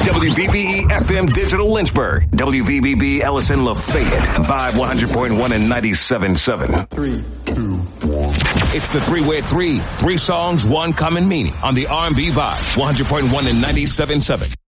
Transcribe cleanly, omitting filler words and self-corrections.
WVBE FM Digital Lynchburg. WVBB Ellison Lafayette. Vibe 100.1 and 97.7. 3, 2, 1. It's the three-way three. 3 songs, 1 common meaning on the R&B Vibe 100.1 and 97.7.